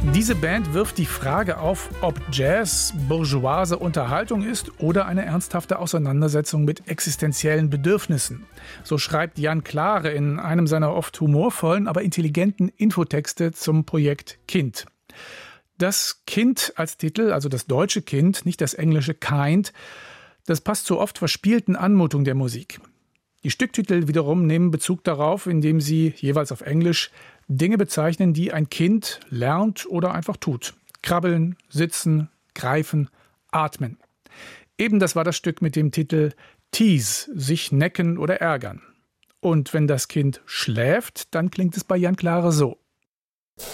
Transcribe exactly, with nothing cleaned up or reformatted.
Diese Band wirft die Frage auf, ob Jazz bourgeoise Unterhaltung ist oder eine ernsthafte Auseinandersetzung mit existenziellen Bedürfnissen. So schreibt Jan Klare in einem seiner oft humorvollen, aber intelligenten Infotexte zum Projekt Kind. Das Kind als Titel, also das deutsche Kind, nicht das englische Kind, das passt zur oft verspielten Anmutung der Musik. Die Stücktitel wiederum nehmen Bezug darauf, indem sie jeweils auf Englisch Dinge bezeichnen, die ein Kind lernt oder einfach tut. Krabbeln, sitzen, greifen, atmen. Eben das war das Stück mit dem Titel Tease, sich necken oder ärgern. Und wenn das Kind schläft, dann klingt es bei Jan Klare so.